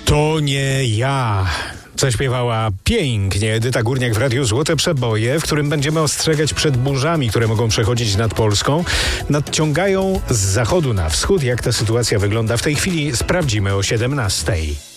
To nie ja. Zaśpiewała pięknie Edyta Górniak w Radiu Złote Przeboje, w którym będziemy ostrzegać przed burzami, które mogą przechodzić nad Polską. Nadciągają z zachodu na wschód. Jak ta sytuacja wygląda w tej chwili, sprawdzimy o 17:00.